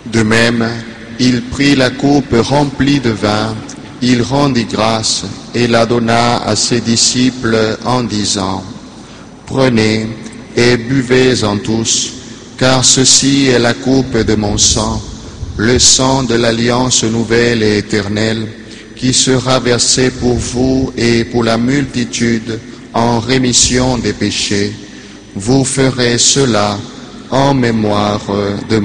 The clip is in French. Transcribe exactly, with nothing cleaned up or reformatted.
De même, il prit la coupe remplie de vin, il rendit grâce et la donna à ses disciples en disant, « Prenez et buvez-en tous, car ceci est la coupe de mon sang, le sang de l'alliance nouvelle et éternelle, qui sera versé pour vous et pour la multitude en rémission des péchés. Vous ferez cela en mémoire de moi. »